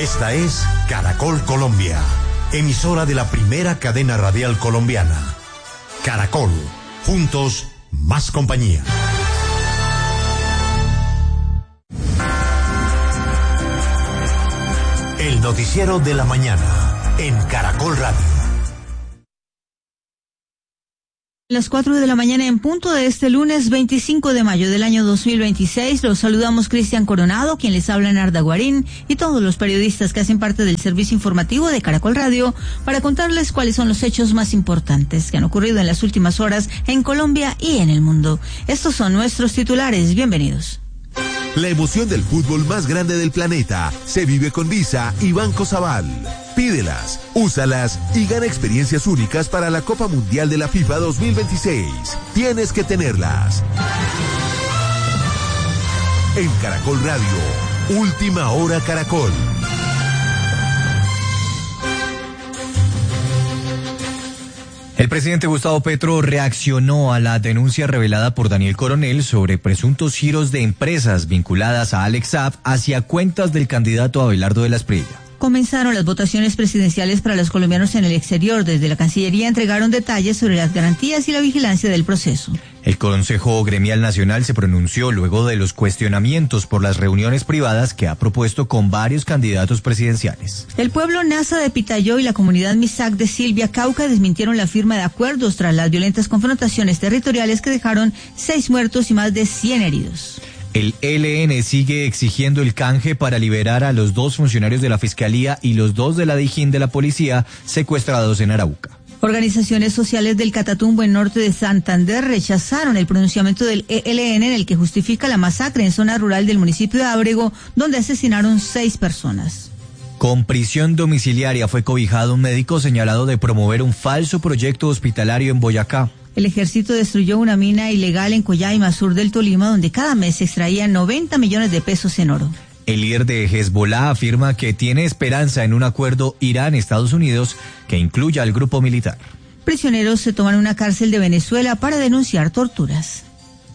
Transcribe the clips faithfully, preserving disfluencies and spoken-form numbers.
Esta es Caracol Colombia, emisora de la primera cadena radial colombiana. Caracol, juntos, más compañía. El noticiero de la mañana en Caracol Radio. Las cuatro de la mañana en punto de este lunes veinticinco de mayo del año dos mil veintiséis, los saludamos Cristian Coronado, quien les habla Narda Guarín, y todos los periodistas que hacen parte del servicio informativo de Caracol Radio para contarles cuáles son los hechos más importantes que han ocurrido en las últimas horas en Colombia y en el mundo. Estos son nuestros titulares. Bienvenidos. La emoción del fútbol más grande del planeta se vive con Visa y Banco Sabal. Pídelas, úsalas y gana experiencias únicas para la Copa Mundial de la FIFA dos mil veintiséis. Tienes que tenerlas. En Caracol Radio, Última Hora Caracol. El presidente Gustavo Petro reaccionó a la denuncia revelada por Daniel Coronel sobre presuntos giros de empresas vinculadas a Alex Saab hacia cuentas del candidato Abelardo de la Espriella. Comenzaron las votaciones presidenciales para los colombianos en el exterior. Desde la Cancillería entregaron detalles sobre las garantías y la vigilancia del proceso. El Consejo Gremial Nacional se pronunció luego de los cuestionamientos por las reuniones privadas que ha propuesto con varios candidatos presidenciales. El pueblo Nasa de Pitayó y la comunidad Misak de Silvia, Cauca, desmintieron la firma de acuerdos tras las violentas confrontaciones territoriales que dejaron seis muertos y más de cien heridos. El E L N sigue exigiendo el canje para liberar a los dos funcionarios de la Fiscalía y los dos de la Dijín de la Policía secuestrados en Arauca. Organizaciones sociales del Catatumbo en norte de Santander rechazaron el pronunciamiento del E L N en el que justifica la masacre en zona rural del municipio de Ábrego, donde asesinaron seis personas. Con prisión domiciliaria fue cobijado un médico señalado de promover un falso proyecto hospitalario en Boyacá. El ejército destruyó una mina ilegal en Coyaima, sur del Tolima, donde cada mes se extraían noventa millones de pesos en oro. El líder de Hezbollah afirma que tiene esperanza en un acuerdo Irán-Estados Unidos que incluya al grupo militar. Prisioneros se toman una cárcel de Venezuela para denunciar torturas.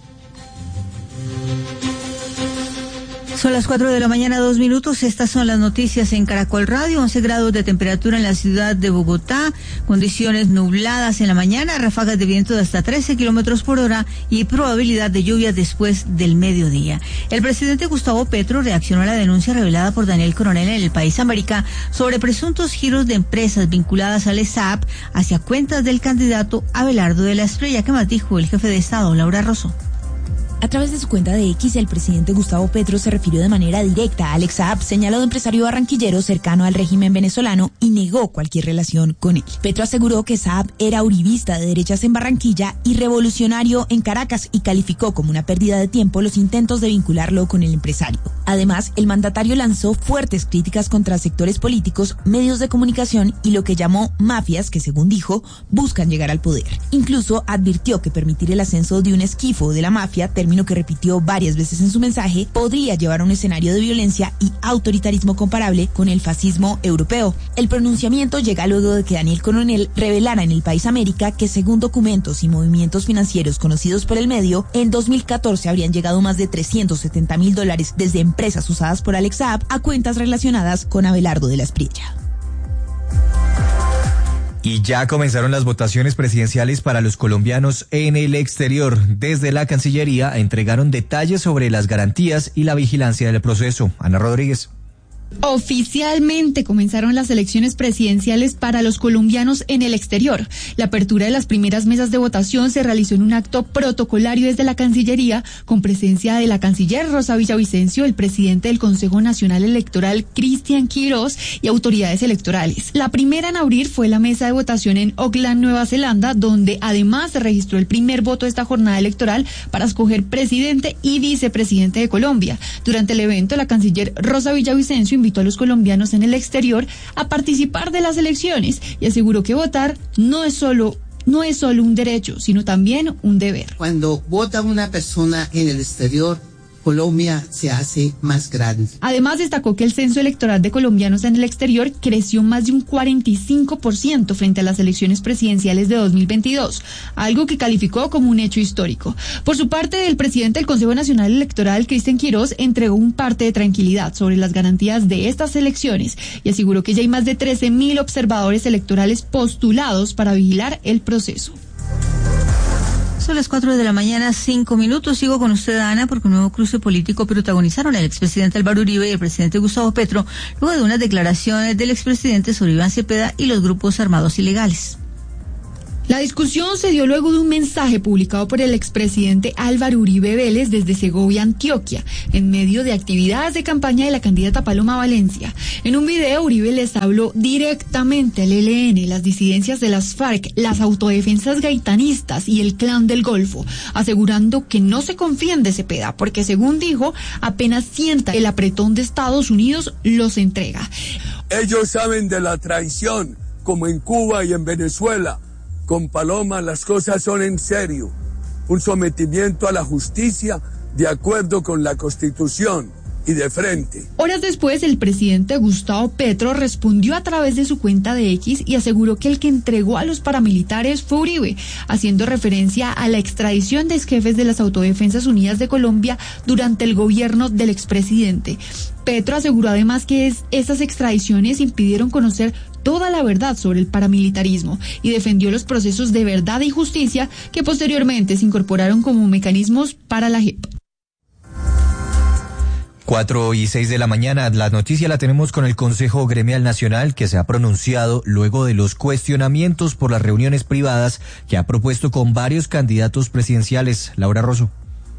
Son las cuatro de la mañana, dos minutos. Estas son las noticias en Caracol Radio. once grados de temperatura en la ciudad de Bogotá, condiciones nubladas en la mañana, ráfagas de viento de hasta trece kilómetros por hora y probabilidad de lluvia después del mediodía. El presidente Gustavo Petro reaccionó a la denuncia revelada por Daniel Coronel en El País América sobre presuntos giros de empresas vinculadas al S A P hacia cuentas del candidato Abelardo de la Espriella. ¿Qué más dijo el jefe de Estado, Laura Rosso? A través de su cuenta de X, el presidente Gustavo Petro se refirió de manera directa a Alex Saab, señalado empresario barranquillero cercano al régimen venezolano, y negó cualquier relación con él. Petro aseguró que Saab era uribista de derechas en Barranquilla y revolucionario en Caracas, y calificó como una pérdida de tiempo los intentos de vincularlo con el empresario. Además, el mandatario lanzó fuertes críticas contra sectores políticos, medios de comunicación y lo que llamó mafias que, según dijo, buscan llegar al poder. Incluso advirtió que permitir el ascenso de un esquifo de la mafia, término que repitió varias veces en su mensaje, podría llevar a un escenario de violencia y autoritarismo comparable con el fascismo europeo. El pronunciamiento llega luego de que Daniel Coronel revelara en El País América que, según documentos y movimientos financieros conocidos por el medio, en dos mil catorce habrían llegado más de trescientos setenta mil dólares desde empresas usadas por Alex Saab a cuentas relacionadas con Abelardo de la Espriella. Y ya comenzaron las votaciones presidenciales para los colombianos en el exterior. Desde la Cancillería entregaron detalles sobre las garantías y la vigilancia del proceso. Ana Rodríguez. Oficialmente comenzaron las elecciones presidenciales para los colombianos en el exterior. La apertura de las primeras mesas de votación se realizó en un acto protocolario desde la Cancillería, con presencia de la canciller Rosa Villavicencio, el presidente del Consejo Nacional Electoral Cristian Quirós y autoridades electorales. La primera en abrir fue la mesa de votación en Auckland, Nueva Zelanda, donde además se registró el primer voto de esta jornada electoral para escoger presidente y vicepresidente de Colombia. Durante el evento, la canciller Rosa Villavicencio invitó a los colombianos en el exterior a participar de las elecciones y aseguró que votar no es solo no es solo un derecho, sino también un deber. Cuando vota una persona en el exterior, Colombia se hace más grande. Además, destacó que el censo electoral de colombianos en el exterior creció más de un cuarenta y cinco por ciento frente a las elecciones presidenciales de dos mil veintidós, algo que calificó como un hecho histórico. Por su parte, el presidente del Consejo Nacional Electoral, Cristian Quirós, entregó un parte de tranquilidad sobre las garantías de estas elecciones y aseguró que ya hay más de trece mil observadores electorales postulados para vigilar el proceso. Son las cuatro de la mañana, cinco minutos. Sigo con usted, Ana, porque un nuevo cruce político protagonizaron el expresidente Álvaro Uribe y el presidente Gustavo Petro, luego de unas declaraciones del expresidente sobre Iván Cepeda y los grupos armados ilegales. La discusión se dio luego de un mensaje publicado por el expresidente Álvaro Uribe Vélez desde Segovia, Antioquia, en medio de actividades de campaña de la candidata Paloma Valencia. En un video, Uribe les habló directamente al E L N, las disidencias de las FARC, las autodefensas gaitanistas y el Clan del Golfo, asegurando que no se confían de Cepeda, porque según dijo, apenas sienta el apretón de Estados Unidos, los entrega. Ellos saben de la traición, como en Cuba y en Venezuela. Con Paloma las cosas son en serio, un sometimiento a la justicia de acuerdo con la Constitución y de frente. Horas después, el presidente Gustavo Petro respondió a través de su cuenta de X y aseguró que el que entregó a los paramilitares fue Uribe, haciendo referencia a la extradición de ex jefes de las Autodefensas Unidas de Colombia durante el gobierno del expresidente. Petro aseguró además que es, esas extradiciones impidieron conocer toda la verdad sobre el paramilitarismo y defendió los procesos de verdad y justicia que posteriormente se incorporaron como mecanismos para la J E P. Cuatro y seis de la mañana, la noticia la tenemos con el Consejo Gremial Nacional, que se ha pronunciado luego de los cuestionamientos por las reuniones privadas que ha propuesto con varios candidatos presidenciales. Laura Rosso.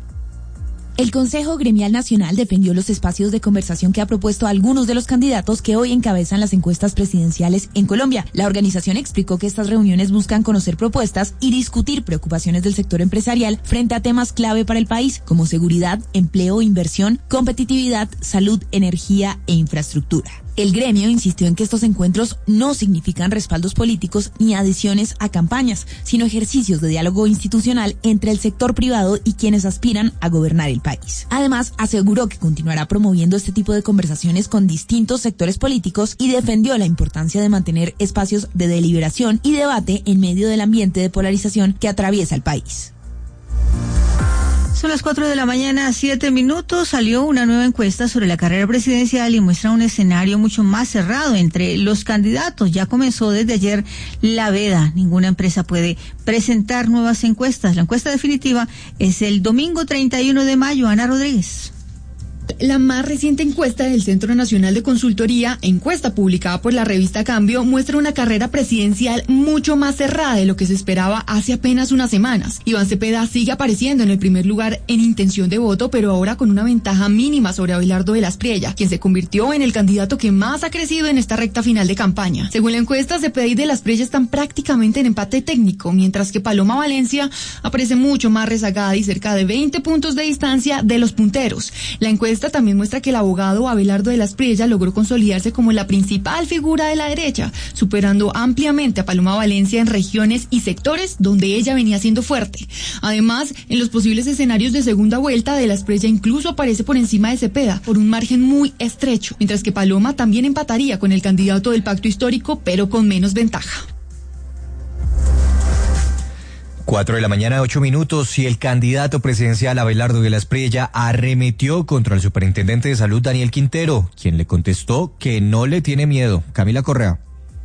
El Consejo Gremial Nacional defendió los espacios de conversación que ha propuesto a algunos de los candidatos que hoy encabezan las encuestas presidenciales en Colombia. La organización explicó que estas reuniones buscan conocer propuestas y discutir preocupaciones del sector empresarial frente a temas clave para el país, como seguridad, empleo, inversión, competitividad, salud, energía e infraestructura. El gremio insistió en que estos encuentros no significan respaldos políticos ni adhesiones a campañas, sino ejercicios de diálogo institucional entre el sector privado y quienes aspiran a gobernar el país. Además, aseguró que continuará promoviendo este tipo de conversaciones con distintos sectores políticos y defendió la importancia de mantener espacios de deliberación y debate en medio del ambiente de polarización que atraviesa el país. Son las cuatro de la mañana, siete minutos. Salió una nueva encuesta sobre la carrera presidencial y muestra un escenario mucho más cerrado entre los candidatos. Ya comenzó desde ayer la veda. Ninguna empresa puede presentar nuevas encuestas. La encuesta definitiva es el domingo treinta y uno de mayo. Ana Rodríguez. La más reciente encuesta del Centro Nacional de Consultoría, encuesta publicada por la revista Cambio, muestra una carrera presidencial mucho más cerrada de lo que se esperaba hace apenas unas semanas. Iván Cepeda sigue apareciendo en el primer lugar en intención de voto, pero ahora con una ventaja mínima sobre Abelardo de la Espriella, quien se convirtió en el candidato que más ha crecido en esta recta final de campaña. Según la encuesta, Cepeda y de la Espriella están prácticamente en empate técnico, mientras que Paloma Valencia aparece mucho más rezagada y cerca de veinte puntos de distancia de los punteros. La encuesta también muestra que el abogado Abelardo de la Espriella logró consolidarse como la principal figura de la derecha, superando ampliamente a Paloma Valencia en regiones y sectores donde ella venía siendo fuerte. Además, en los posibles escenarios de segunda vuelta, de la Espriella incluso aparece por encima de Cepeda, por un margen muy estrecho, mientras que Paloma también empataría con el candidato del pacto histórico, pero con menos ventaja. Cuatro de la mañana, ocho minutos, y el candidato presidencial Abelardo de la Espriella arremetió contra el superintendente de salud Daniel Quintero, quien le contestó que no le tiene miedo. Camila Correa.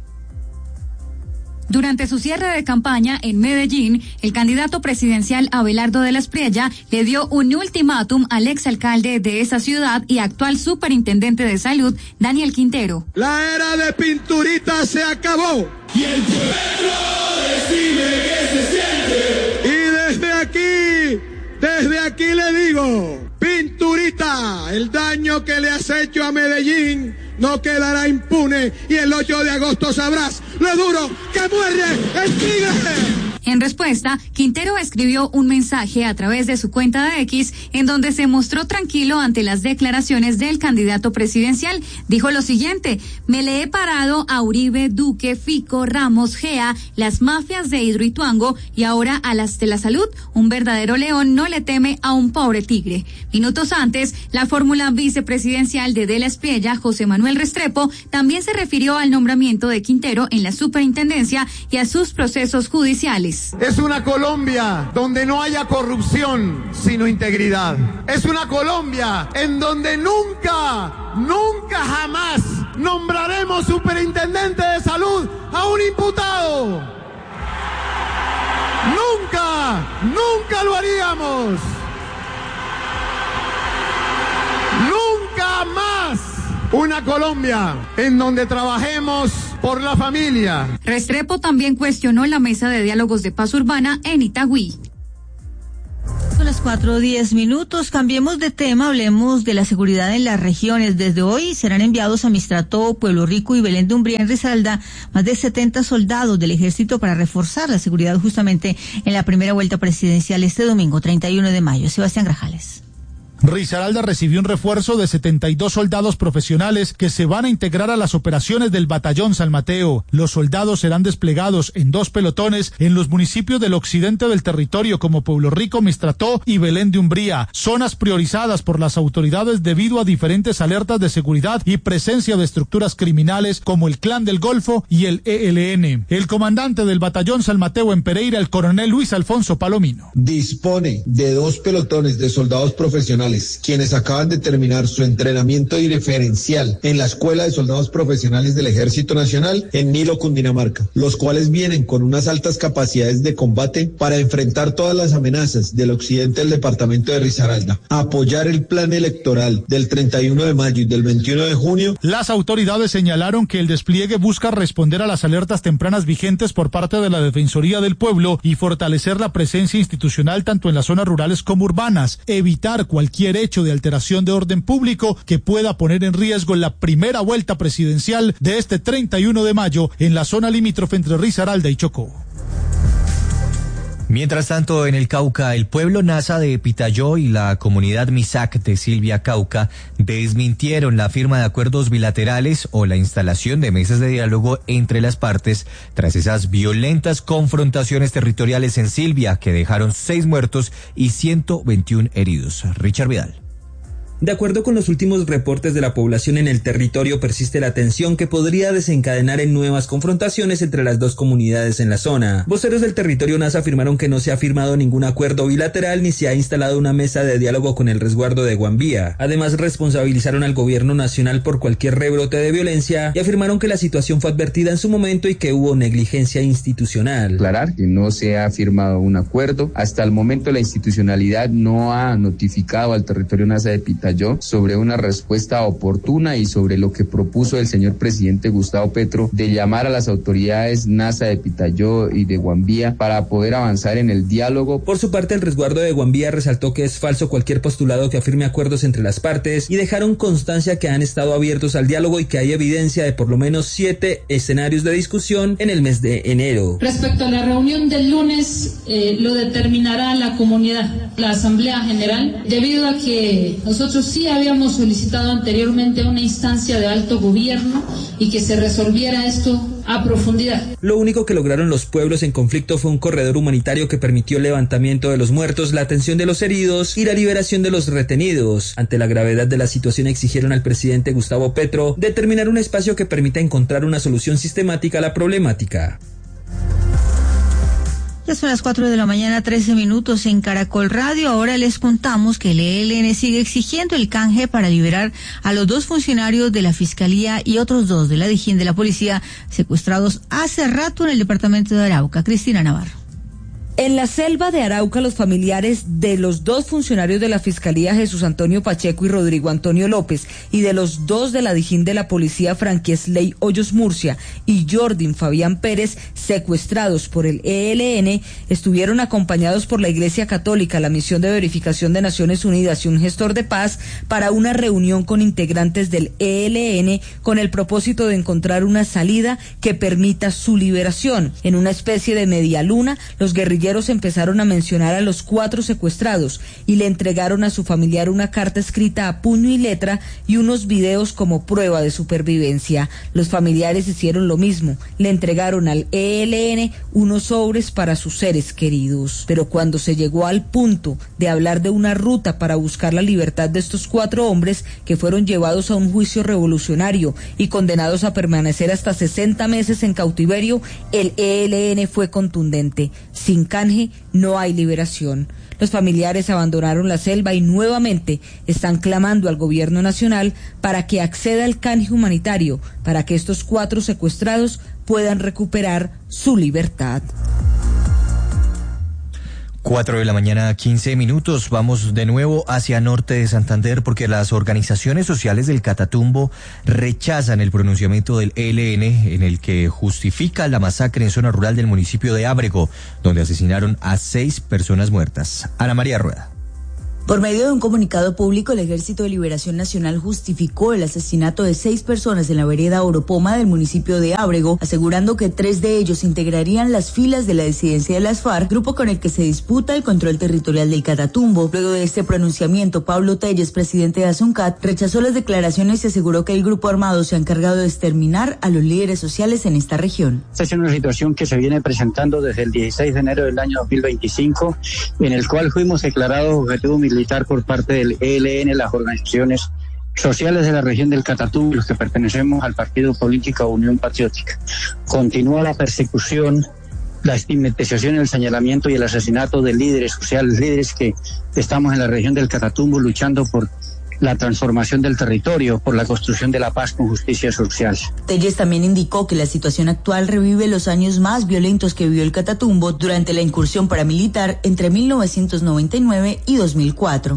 Durante su cierre de campaña en Medellín, el candidato presidencial Abelardo de la Espriella le dio un ultimátum al exalcalde de esa ciudad y actual superintendente de salud, Daniel Quintero. La era de Pinturita se acabó. Y el pueblo decide que se siente. Y desde aquí, desde aquí le digo, Pinturita, el daño que le has hecho a Medellín no quedará impune y el ocho de agosto sabrás lo duro que muere el tigre. En respuesta, Quintero escribió un mensaje a través de su cuenta de X en donde se mostró tranquilo ante las declaraciones del candidato presidencial. Dijo lo siguiente: me le he parado a Uribe, Duque, Fico, Ramos, Gea, las mafias de Hidroituango y ahora a las de la salud. Un verdadero león no le teme a un pobre tigre. Minutos antes, la fórmula vicepresidencial de De la Espriella, José Manuel Restrepo, también se refirió al nombramiento de Quintero en la superintendencia y a sus procesos judiciales. Es una Colombia donde no haya corrupción, sino integridad. Es una Colombia en donde nunca, nunca jamás nombraremos superintendente de salud a un imputado. Nunca, nunca lo haríamos. Nunca más. Una Colombia en donde trabajemos por la familia. Restrepo también cuestionó la mesa de diálogos de paz urbana en Itagüí. Son las cuatro diez minutos, cambiemos de tema, hablemos de la seguridad en las regiones. Desde hoy serán enviados a Mistrató, Pueblo Rico y Belén de Umbría en Risaralda más de setenta soldados del ejército para reforzar la seguridad justamente en la primera vuelta presidencial este domingo treinta y uno de mayo. Sebastián Grajales. Risaralda recibió un refuerzo de setenta y dos soldados profesionales que se van a integrar a las operaciones del Batallón San Mateo. Los soldados serán desplegados en dos pelotones en los municipios del occidente del territorio como Pueblo Rico, Mistrató y Belén de Umbría, zonas priorizadas por las autoridades debido a diferentes alertas de seguridad y presencia de estructuras criminales como el Clan del Golfo y el E L N. El comandante del Batallón San Mateo en Pereira, el coronel Luis Alfonso Palomino. Dispone de dos pelotones de soldados profesionales quienes acaban de terminar su entrenamiento diferencial en la Escuela de Soldados Profesionales del Ejército Nacional en Nilo, Cundinamarca, los cuales vienen con unas altas capacidades de combate para enfrentar todas las amenazas del occidente del departamento de Risaralda, apoyar el plan electoral del treinta y uno de mayo y del veintiuno de junio. Las autoridades señalaron que el despliegue busca responder a las alertas tempranas vigentes por parte de la Defensoría del Pueblo y fortalecer la presencia institucional tanto en las zonas rurales como urbanas, evitar cualquier hecho de alteración de orden público que pueda poner en riesgo la primera vuelta presidencial de este treinta y uno de mayo en la zona limítrofe entre Risaralda y Chocó. Mientras tanto, en el Cauca, el pueblo Nasa de Pitayó y la comunidad Misac de Silvia Cauca desmintieron la firma de acuerdos bilaterales o la instalación de mesas de diálogo entre las partes tras esas violentas confrontaciones territoriales en Silvia que dejaron seis muertos y ciento veintiún heridos. Richard Vidal. De acuerdo con los últimos reportes de la población en el territorio, persiste la tensión que podría desencadenar en nuevas confrontaciones entre las dos comunidades en la zona. Voceros del territorio Nasa afirmaron que no se ha firmado ningún acuerdo bilateral ni se ha instalado una mesa de diálogo con el resguardo de Guambía. Además, responsabilizaron al gobierno nacional por cualquier rebrote de violencia y afirmaron que la situación fue advertida en su momento y que hubo negligencia institucional. Aclarar que no se ha firmado un acuerdo. Hasta el momento la institucionalidad no ha notificado al territorio Nasa de Pitayó sobre una respuesta oportuna y sobre lo que propuso el señor presidente Gustavo Petro de llamar a las autoridades Nasa de Pitayó y de Guambía para poder avanzar en el diálogo. Por su parte, el resguardo de Guambía resaltó que es falso cualquier postulado que afirme acuerdos entre las partes y dejaron constancia que han estado abiertos al diálogo y que hay evidencia de por lo menos siete escenarios de discusión en el mes de enero. Respecto a la reunión del lunes, eh, lo determinará la comunidad, la Asamblea General, debido a que nosotros sí habíamos solicitado anteriormente una instancia de alto gobierno y que se resolviera esto a profundidad. Lo único que lograron los pueblos en conflicto fue un corredor humanitario que permitió el levantamiento de los muertos, la atención de los heridos y la liberación de los retenidos. Ante la gravedad de la situación, exigieron al presidente Gustavo Petro determinar un espacio que permita encontrar una solución sistemática a la problemática. Ya son las cuatro de la mañana, trece minutos en Caracol Radio. Ahora les contamos que el E L N sigue exigiendo el canje para liberar a los dos funcionarios de la Fiscalía y otros dos de la Dijín de la Policía secuestrados hace rato en el departamento de Arauca. Cristina Navarro. En la selva de Arauca, los familiares de los dos funcionarios de la Fiscalía, Jesús Antonio Pacheco y Rodrigo Antonio López, y de los dos de la Dijín de la Policía, Franquiesley Hoyos Murcia y Jordin Fabián Pérez, secuestrados por el E L N, estuvieron acompañados por la Iglesia Católica, la Misión de Verificación de Naciones Unidas y un gestor de paz para una reunión con integrantes del E L N con el propósito de encontrar una salida que permita su liberación. En una especie de media luna, los guerrilleros empezaron a mencionar a los cuatro secuestrados y le entregaron a su familiar una carta escrita a puño y letra y unos videos como prueba de supervivencia. Los familiares hicieron lo mismo, le entregaron al E L N unos sobres para sus seres queridos. Pero cuando se llegó al punto de hablar de una ruta para buscar la libertad de estos cuatro hombres que fueron llevados a un juicio revolucionario y condenados a permanecer hasta sesenta meses en cautiverio, el E L N fue contundente: sin canje no hay liberación. Los familiares abandonaron la selva y nuevamente están clamando al gobierno nacional para que acceda al canje humanitario, para que estos cuatro secuestrados puedan recuperar su libertad. Cuatro de la mañana, quince minutos. Vamos de nuevo hacia norte de Santander porque las organizaciones sociales del Catatumbo rechazan el pronunciamiento del E L N en el que justifica la masacre en zona rural del municipio de Ábrego, donde asesinaron a seis personas muertas. Ana María Rueda. Por medio de un comunicado público, el Ejército de Liberación Nacional justificó el asesinato de seis personas en la vereda Oropoma del municipio de Ábrego, asegurando que tres de ellos integrarían las filas de la disidencia de las FARC, grupo con el que se disputa el control territorial del Catatumbo. Luego de este pronunciamiento, Pablo Telles, presidente de ASUNCAT, rechazó las declaraciones y aseguró que el grupo armado se ha encargado de exterminar a los líderes sociales en esta región. Esta es una situación que se viene presentando desde el dieciséis de enero del año dos mil veinticinco, en el cual fuimos declarados objetivo militar por parte del E L N, las organizaciones sociales de la región del Catatumbo, los que pertenecemos al partido político Unión Patriótica. Continúa la persecución, la estigmatización, el señalamiento y el asesinato de líderes sociales, líderes que estamos en la región del Catatumbo luchando por la transformación del territorio, por la construcción de la paz con justicia social. Telles también indicó que la situación actual revive los años más violentos que vivió el Catatumbo durante la incursión paramilitar entre mil novecientos noventa y nueve y dos mil cuatro.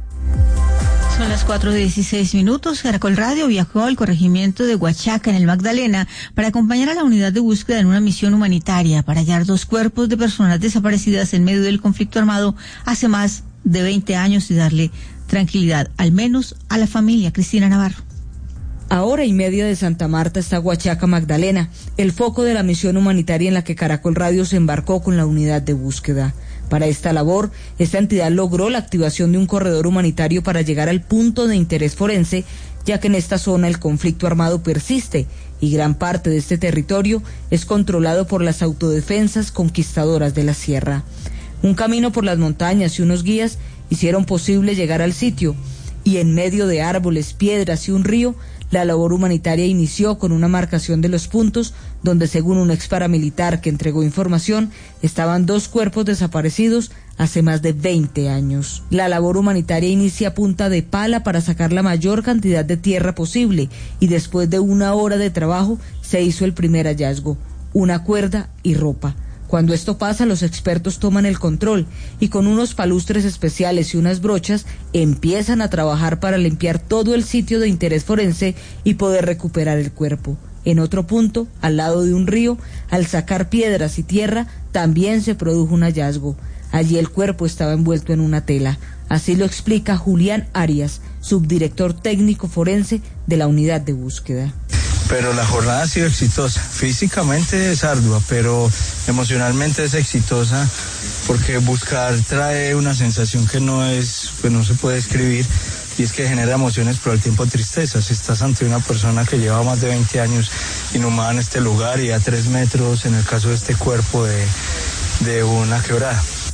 Son las cuatro de dieciséis minutos. Caracol Radio viajó al corregimiento de Huachaca, en el Magdalena, para acompañar a la unidad de búsqueda en una misión humanitaria para hallar dos cuerpos de personas desaparecidas en medio del conflicto armado hace más de veinte años y darle tranquilidad, al menos a la familia. Cristina Navarro. A hora y media de Santa Marta está Huachaca Magdalena, el foco de la misión humanitaria en la que Caracol Radio se embarcó con la unidad de búsqueda. Para esta labor, esta entidad logró la activación de un corredor humanitario para llegar al punto de interés forense, ya que en esta zona el conflicto armado persiste y gran parte de este territorio es controlado por las autodefensas conquistadoras de la sierra. Un camino por las montañas y unos guías hicieron posible llegar al sitio, y en medio de árboles, piedras y un río, la labor humanitaria inició con una marcación de los puntos donde, según un ex paramilitar que entregó información, estaban dos cuerpos desaparecidos hace más de veinte años. La labor humanitaria inicia a punta de pala para sacar la mayor cantidad de tierra posible, y después de una hora de trabajo se hizo el primer hallazgo: una cuerda y ropa. Cuando esto pasa, los expertos toman el control y con unos palustres especiales y unas brochas empiezan a trabajar para limpiar todo el sitio de interés forense y poder recuperar el cuerpo. En otro punto, al lado de un río, al sacar piedras y tierra, también se produjo un hallazgo. Allí el cuerpo estaba envuelto en una tela. Así lo explica Julián Arias, subdirector técnico forense de la unidad de búsqueda. Pero la jornada ha sido exitosa. Físicamente es ardua, pero emocionalmente es exitosa, porque buscar trae una sensación que no es, pues no se puede describir, y es que genera emociones, pero al tiempo tristezas. Estás ante una persona que lleva más de veinte años inhumada en este lugar y a tres metros, en el caso de este cuerpo, de, de una quebrada.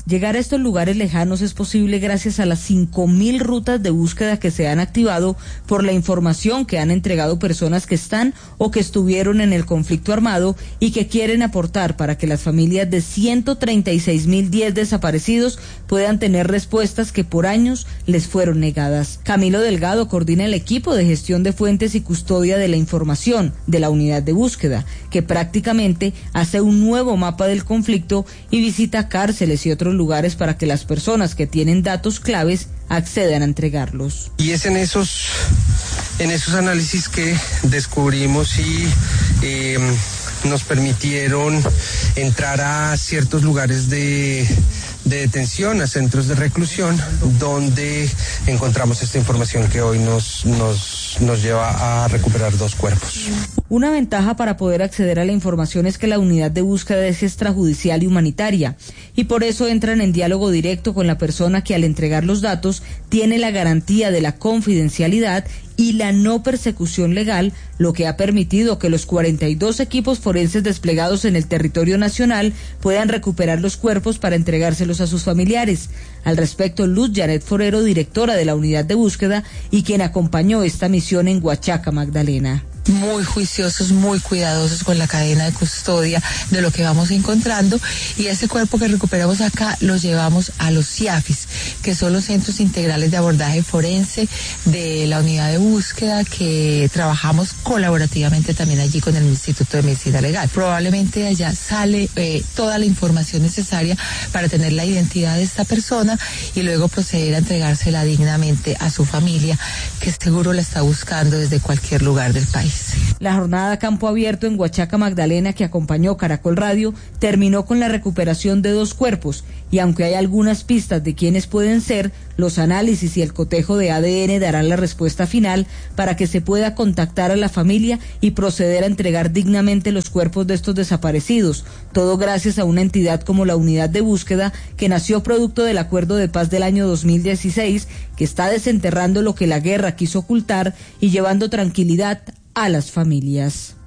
Llegar a estos lugares lejanos es posible gracias a las cinco mil rutas de búsqueda que se han activado por la información que han entregado personas que están o que estuvieron en el conflicto armado y que quieren aportar para que las familias de ciento treinta y seis mil diez desaparecidos puedan tener respuestas que por años les fueron negadas. Camilo Delgado coordina el equipo de gestión de fuentes y custodia de la información de la unidad de búsqueda, que prácticamente hace un nuevo mapa del conflicto y visita cárceles y otros lugares para que las personas que tienen datos claves accedan a entregarlos. Y es en esos, en esos análisis que descubrimos y eh, nos permitieron entrar a ciertos lugares de, de detención, a centros de reclusión, donde encontramos esta información que hoy nos, nos, nos lleva a recuperar dos cuerpos. Una ventaja para poder acceder a la información es que la unidad de búsqueda es extrajudicial y humanitaria, y por eso entran en diálogo directo con la persona que al entregar los datos tiene la garantía de la confidencialidad y la no persecución legal, lo que ha permitido que los cuarenta y dos equipos forenses desplegados en el territorio nacional puedan recuperar los cuerpos para entregárselos a sus familiares. Al respecto, Luz Janet Forero, directora de la unidad de búsqueda y quien acompañó esta misión en Huachaca, Magdalena. Muy juiciosos, muy cuidadosos con la cadena de custodia de lo que vamos encontrando, y ese cuerpo que recuperamos acá lo llevamos a los C I A F I S, que son los Centros Integrales de Abordaje Forense de la unidad de búsqueda, que trabajamos colaborativamente también allí con el Instituto de Medicina Legal. Probablemente de allá sale eh, toda la información necesaria para tener la identidad de esta persona y luego proceder a entregársela dignamente a su familia, que seguro la está buscando desde cualquier lugar del país. La jornada a campo abierto en Huachaca, Magdalena, que acompañó Caracol Radio, terminó con la recuperación de dos cuerpos, y aunque hay algunas pistas de quiénes pueden ser, los análisis y el cotejo de A D N darán la respuesta final para que se pueda contactar a la familia y proceder a entregar dignamente los cuerpos de estos desaparecidos, todo gracias a una entidad como la Unidad de Búsqueda, que nació producto del Acuerdo de Paz del año dos mil dieciséis, que está desenterrando lo que la guerra quiso ocultar y llevando tranquilidad a las familias.